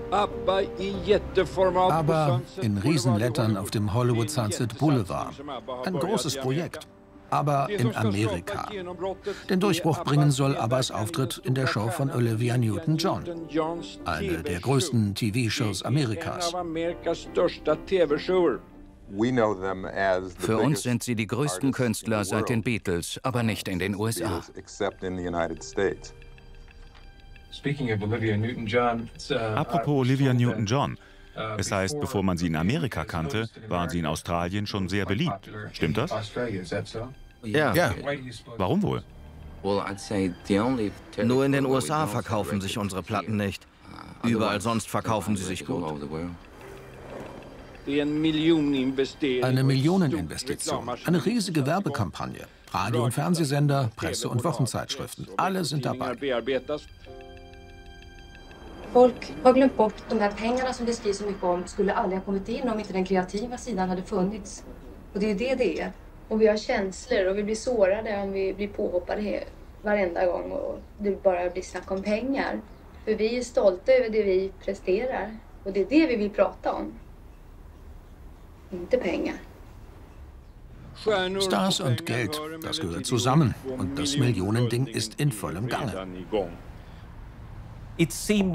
Aber in Riesenlettern auf dem Hollywood Sunset Boulevard. Ein großes Projekt. Aber in Amerika. Den Durchbruch bringen soll Abbas Auftritt in der Show von Olivia Newton-John. Eine der größten TV-Shows Amerikas. Für uns sind sie die größten Künstler seit den Beatles, aber nicht in den USA. Apropos Olivia Newton-John. Es heißt, bevor man sie in Amerika kannte, waren sie in Australien schon sehr beliebt. Stimmt das? Ja. Warum wohl? Nur in den USA verkaufen sich unsere Platten nicht. Überall sonst verkaufen sie sich gut. Eine Millioneninvestition. Eine riesige Werbekampagne. Radio- und Fernsehsender, Presse- und Wochenzeitschriften. Alle sind dabei. Folk har glömt bort, de här pengarna som det skrivs så mycket om skulle aldrig ha kommit in om inte den kreativa sidan hade funnits. Och det är ju det är. Och vi har känslor och vi blir sårade om vi blir påhoppade varenda gång och det bara blir snack om pengar. För vi är stolta över det vi presterar och det är det vi vill prata om. Inte pengar. Stars und Geld, das gehört zusammen. Und das Millionending ist in vollem Gange. It seemed